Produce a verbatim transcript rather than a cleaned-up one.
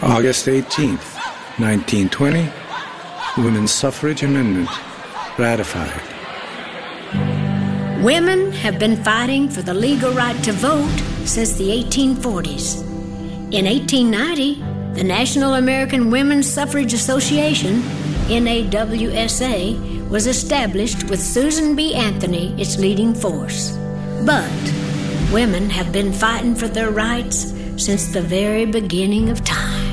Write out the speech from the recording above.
August eighteenth, nineteen twenty, Women's Suffrage Amendment ratified. Women have been fighting for the legal right to vote since the eighteen forties. In eighteen ninety, the National American Women's Suffrage Association, N A W S A, was established with Susan B. Anthony its leading force. But women have been fighting for their rights since the very beginning of time.